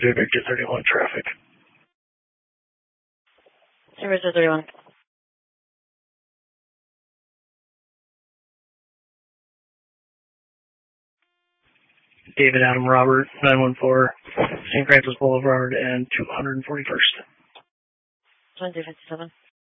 Victor 31 traffic. Victor 31. David Adam Robert 914 St. Francis Boulevard and 241st. 2057.